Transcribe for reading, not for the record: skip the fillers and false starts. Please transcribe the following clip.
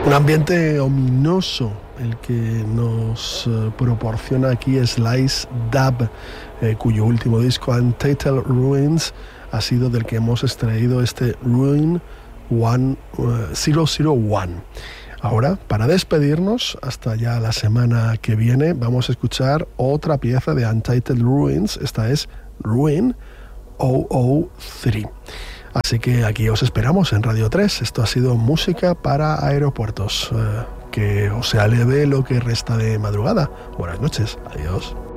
Un ambiente ominoso el que nos proporciona aquí Slice Dub, cuyo último disco, Untitled Ruins, ha sido del que hemos extraído este Ruin 001. Ahora, para despedirnos, hasta ya la semana que viene, vamos a escuchar otra pieza de Untitled Ruins. Esta es Ruin 003. Así que aquí os esperamos en Radio 3. Esto ha sido música para aeropuertos. Que os sea leve lo que resta de madrugada. Buenas noches. Adiós.